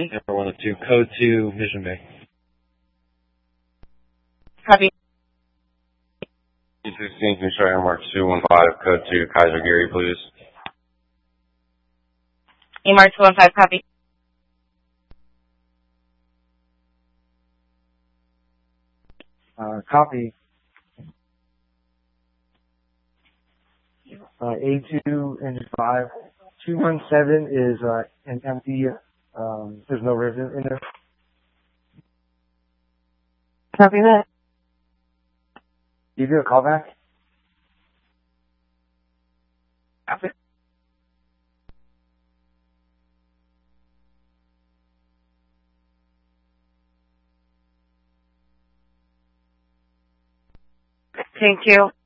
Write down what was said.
Number 102, code 2, Mission Bay. Copy. 16, can you show Air Mark 215, code 2, Kaiser Gary, please? AMAR 215, copy. Copy. A2 engine 5. 217 is an empty, there's no resident in there. Copy that. You do a callback? Copy. Thank you.